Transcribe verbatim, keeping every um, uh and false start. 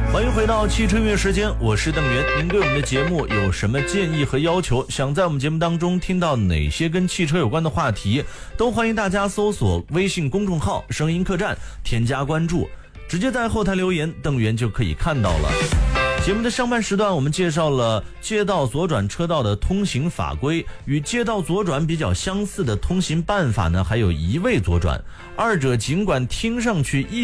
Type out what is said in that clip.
欢迎回到汽车音乐时间，我是邓源。您对我们的节目有什么建议和要求？想在我们节目当中听到哪些跟汽车有关的话题，都欢迎大家搜索微信公众号声音客栈，添加关注，直接在后台留言，邓源就可以看到了。节目的上半时段，我们介绍了街道左转车道的通行法规，与街道左转比较相似的通行办法呢，还有一味左转，二者尽管听上去一